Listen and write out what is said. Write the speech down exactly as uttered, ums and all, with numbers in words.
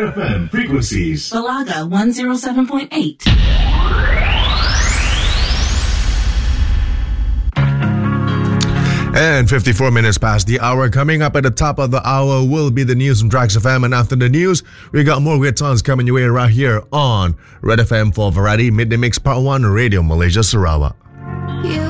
F M frequencies. Balaga one oh seven point eight. And fifty-four minutes past the hour. Coming up at the top of the hour will be the news from Trax F M. And after the news, we got more great songs coming your way right here on Red F M for Variety Midday Mix Part one Radio Malaysia Sarawak.